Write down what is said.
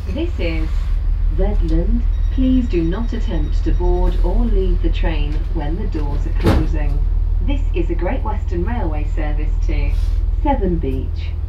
This is Redland. Please do not attempt to board or leave the train when the doors are closing. This is a Great Western Railway service to Severn Beach.